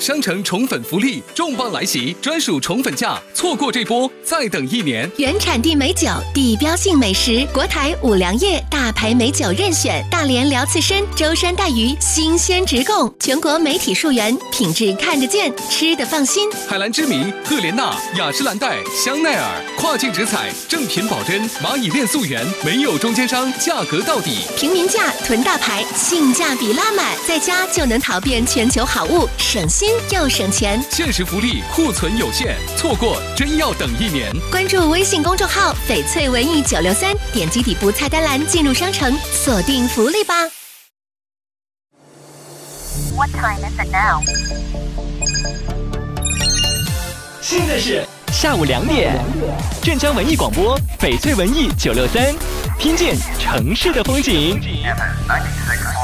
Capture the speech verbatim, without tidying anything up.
商城宠粉福利重磅来袭，专属宠粉价，错过这波再等一年。 原产地美酒，地标性美食，国台五粮液大牌美酒任选，大连辽刺身、舟山带鱼新鲜直供，全国媒体溯源，品质看得见，吃得放心。 海蓝之谜、赫莲娜、雅诗兰黛、香奈儿，跨境直采，正品保真，蚂蚁链溯源，没有中间商，价格到底。 平民价囤大牌，性价比拉满，在家就能淘遍全球好物，省心又省钱。 限时福利，库存有限，错过真要等一年。 关注微信公众号翡翠文艺九六三，点击底部菜单栏进入商城，锁定福利吧。 What time is it now? 现在是下午两点，镇江文艺广播翡翠文艺九六三，听见城市的风景。